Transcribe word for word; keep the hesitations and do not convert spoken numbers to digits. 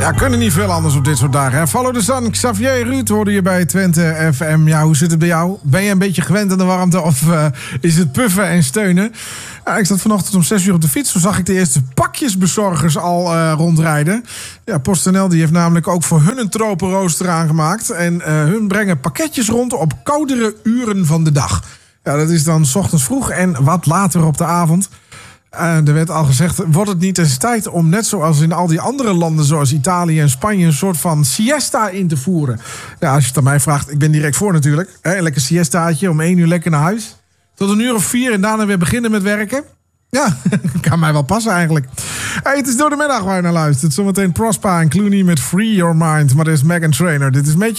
Ja, kunnen niet veel anders op dit soort dagen. Hè? Follow the Sun, Xavier Ruud hoorde je bij Twente F M. Ja, hoe zit het bij jou? Ben je een beetje gewend aan de warmte of uh, is het puffen en steunen? Ja, ik zat vanochtend om zes uur op de fiets. Toen zag ik de eerste pakjesbezorgers al uh, rondrijden. Ja, PostNL die heeft namelijk ook voor hun een tropenrooster aangemaakt. En uh, hun brengen pakketjes rond op koudere uren van de dag. Ja, dat is dan 's ochtends vroeg en wat later op de avond. Uh, er werd al gezegd, wordt het niet eens tijd om net zoals in al die andere landen zoals Italië en Spanje een soort van siesta in te voeren? Ja, als je het aan mij vraagt, ik ben direct voor natuurlijk. Hè, een lekker siestaatje, om één uur lekker naar huis. Tot een uur of vier en daarna weer beginnen met werken. Ja, kan mij wel passen eigenlijk. Hey, het is door de middag waar je naar luistert. Zometeen Prospa en Clooney met Free Your Mind. Maar dit is Meghan Trainor. Dit is met